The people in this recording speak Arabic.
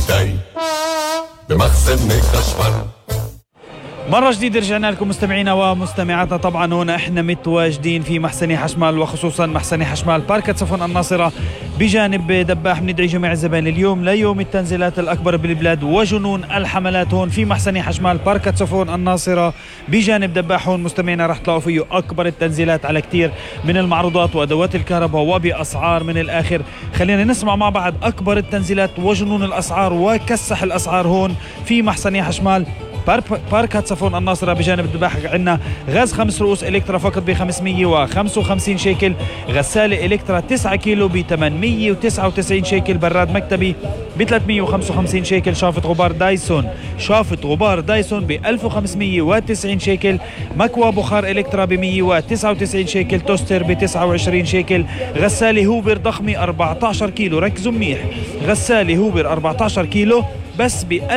داي بمخزن خشبر. مرة جديدة رجعنا لكم مستمعينا ومستمعاتنا. طبعا هنا احنا متواجدين في محسني حشمال، وخصوصا محسني حشمال باركة صفون الناصرة بجانب دباح. بندعي جميع الزبائن اليوم ليوم التنزيلات الأكبر بالبلاد وجنون الحملات هون في محسني حشمال باركة صفون الناصرة بجانب دباح. هون مستمعينا رح تلاقوا فيه أكبر التنزيلات على كتير من المعروضات وأدوات الكهرباء وبأسعار من الآخر. خلينا نسمع مع بعض أكبر التنزيلات وجنون الأسعار وكسح الأسعار هون في محسني حشمال باركة صفون الناصرة بجانب الدباح. عندنا غاز 5 رؤوس إلكترا فقط ب 555 شيكل، غسالة إلكترا 9 كيلو ب 899 شيكل، براد مكتبي ب 355 شيكل، شافة غبار دايسون ب 1590 شيكل، مكوى بخار إلكترا ب 199 شيكل، توستر ب 29 شيكل، غسالة هوبر ضخمة 14 كيلو، ركزوا منيح، غسالة هوبر 14 كيلو بس ب